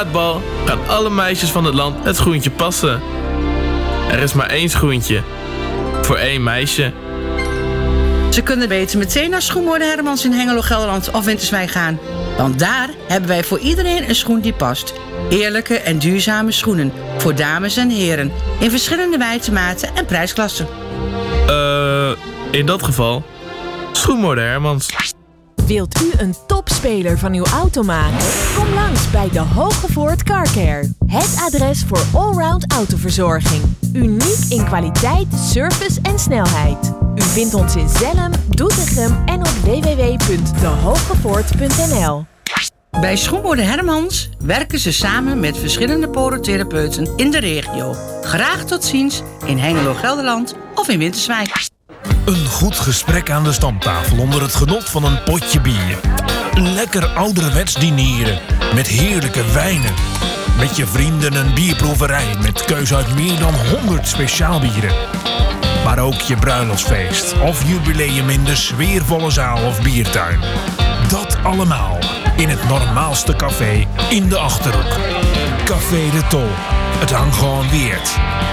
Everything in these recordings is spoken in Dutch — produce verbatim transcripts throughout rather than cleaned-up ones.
het bal gaan alle meisjes van het land het schoentje passen. Er is maar één schoentje. Voor één meisje. Ze kunnen beter meteen naar Schoenmoorden Hermans in Hengelo, Gelderland of Winterswijk gaan. Want daar hebben wij voor iedereen een schoen die past. Heerlijke en duurzame schoenen. Voor dames en heren. In verschillende wijze, en prijsklassen. Eh, uh, in dat geval... Schoenmoorden Hermans. Wilt u een topspeler van uw auto maken? Kom langs bij de Hogevoort Car Care. Het adres voor allround autoverzorging. Uniek in kwaliteit, service en snelheid. U vindt ons in Zelhem, Doetinchem en op w w w punt de hogevoort punt n l. Bij Schoenmoorden Hermans werken ze samen met verschillende podotherapeuten in de regio. Graag tot ziens in Hengelo, Gelderland of in Winterswijk. Een goed gesprek aan de stamtafel onder het genot van een potje bier. Een lekker ouderwets dineren met heerlijke wijnen. Met je vrienden een bierproeverij met keus uit meer dan honderd speciaalbieren. Maar ook je bruiloftsfeest of jubileum in de sfeervolle zaal of biertuin. Dat allemaal in het normaalste café in de Achterhoek. Café de Tol. Het hangt gewoon weerd.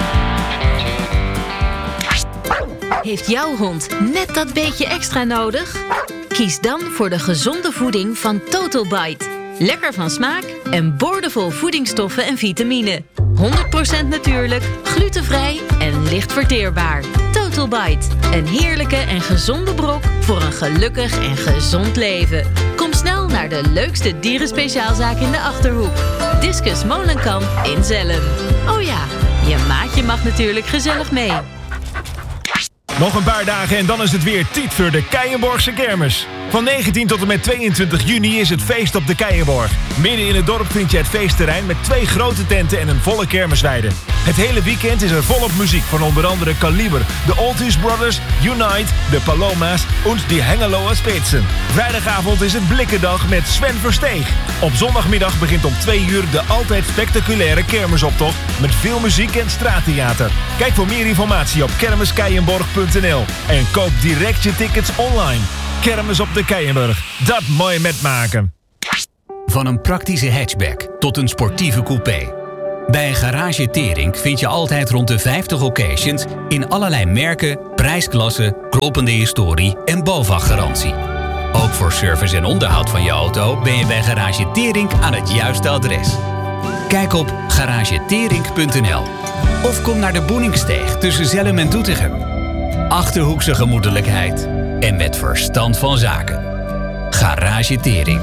Heeft jouw hond net dat beetje extra nodig? Kies dan voor de gezonde voeding van Total Bite. Lekker van smaak en boordevol voedingsstoffen en vitamine. honderd procent natuurlijk, glutenvrij en licht verteerbaar. Total Bite. Een heerlijke en gezonde brok voor een gelukkig en gezond leven. Kom snel naar de leukste dierenspeciaalzaak in de Achterhoek. Discus Molenkamp in Zelhem. Oh ja, je maatje mag natuurlijk gezellig mee. Nog een paar dagen en dan is het weer tijd voor de Keienborgse kermis. Van negentien tot en met tweeëntwintig juni is het feest op de Keienborg. Midden in het dorp vind je het feestterrein met twee grote tenten en een volle kermisweide. Het hele weekend is er volop muziek van onder andere Kaliber, de Oldies Brothers, Unite, de Paloma's en die Hengeloa Spitsen. Vrijdagavond is het Blikkendag met Sven Versteeg. Op zondagmiddag begint om twee uur de altijd spectaculaire kermisoptocht met veel muziek en straattheater. Kijk voor meer informatie op kermiskeienborg punt n l en koop direct je tickets online. Kermis op de Keienburg. Dat mooi metmaken. Van een praktische hatchback tot een sportieve coupé. Bij een garage Terink vind je altijd rond de vijftig occasions in allerlei merken, prijsklassen, kloppende historie en BOVAG-garantie. Ook voor service en onderhoud van je auto ben je bij Garage Terink aan het juiste adres. Kijk op garage terink punt n l of kom naar de Boeningsteeg tussen Zelhem en Doetinchem. Achterhoekse gemoedelijkheid en met verstand van zaken. Garage Terink.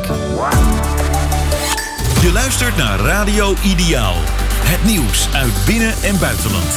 Je luistert naar Radio Ideaal. Het nieuws uit binnen- en buitenland.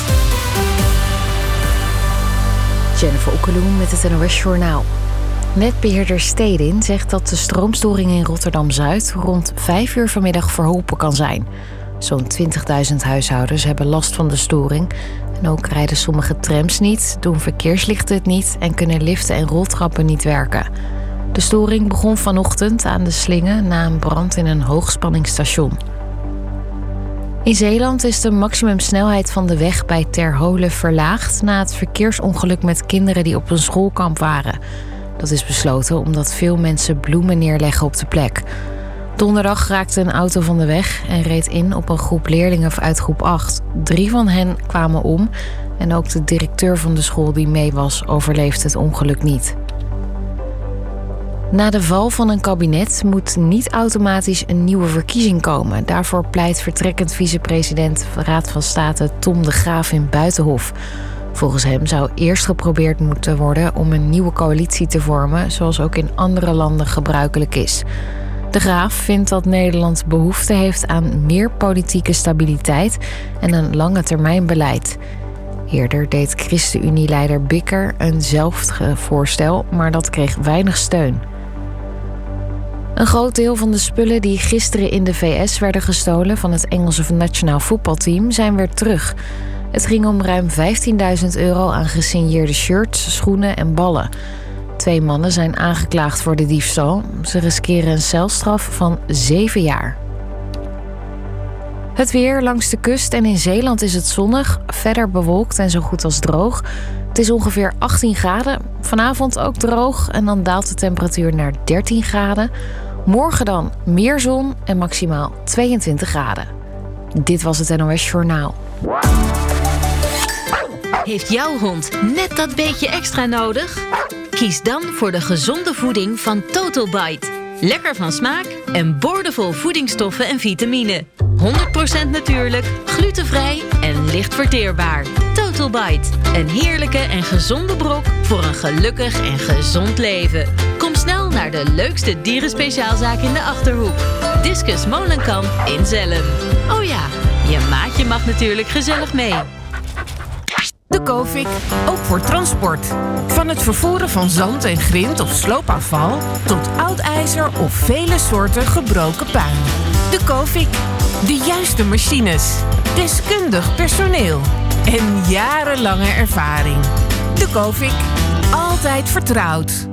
Jennifer Okkeloen met het N O S-journaal. Netbeheerder Stedin zegt dat de stroomstoring in Rotterdam-Zuid rond vijf uur vanmiddag verholpen kan zijn. Zo'n twintigduizend huishoudens hebben last van de storing. En ook rijden sommige trams niet, doen verkeerslichten het niet en kunnen liften en roltrappen niet werken. De storing begon vanochtend aan de Slingen na een brand in een hoogspanningsstation. In Zeeland is de maximumsnelheid van de weg bij Terholen verlaagd na het verkeersongeluk met kinderen die op een schoolkamp waren. Dat is besloten omdat veel mensen bloemen neerleggen op de plek. Donderdag raakte een auto van de weg en reed in op een groep leerlingen uit groep acht. Drie van hen kwamen om en ook de directeur van de school die mee was overleefde het ongeluk niet. Na de val van een kabinet moet niet automatisch een nieuwe verkiezing komen. Daarvoor pleit vertrekkend vicepresident Raad van State Tom de Graaf in Buitenhof. Volgens hem zou eerst geprobeerd moeten worden om een nieuwe coalitie te vormen, zoals ook in andere landen gebruikelijk is. De Graaf vindt dat Nederland behoefte heeft aan meer politieke stabiliteit en een lange termijn beleid. Eerder deed ChristenUnie-leider Bikker eenzelfde voorstel, maar dat kreeg weinig steun. Een groot deel van de spullen die gisteren in de V S werden gestolen van het Engelse nationaal voetbalteam zijn weer terug. Het ging om ruim vijftienduizend euro aan gesigneerde shirts, schoenen en ballen. Twee mannen zijn aangeklaagd voor de diefstal. Ze riskeren een celstraf van zeven jaar. Het weer langs de kust en in Zeeland is het zonnig, verder bewolkt en zo goed als droog. Het is ongeveer achttien graden. Vanavond ook droog en dan daalt de temperatuur naar dertien graden. Morgen dan meer zon en maximaal tweeëntwintig graden. Dit was het N O S Journaal. Heeft jouw hond net dat beetje extra nodig? Kies dan voor de gezonde voeding van Total Bite. Lekker van smaak en boordevol voedingsstoffen en vitamine. honderd procent natuurlijk, glutenvrij en licht verteerbaar. Total Bite, een heerlijke en gezonde brok voor een gelukkig en gezond leven. Kom snel naar de leukste dierenspeciaalzaak in de Achterhoek. Discus Molenkamp in Zelhem. Oh ja, je maatje mag natuurlijk gezellig mee. De Cofik, ook voor transport. Van het vervoeren van zand en grind of sloopafval tot oud ijzer of vele soorten gebroken puin. De Cofik, de juiste machines, deskundig personeel en jarenlange ervaring. De Cofik, altijd vertrouwd.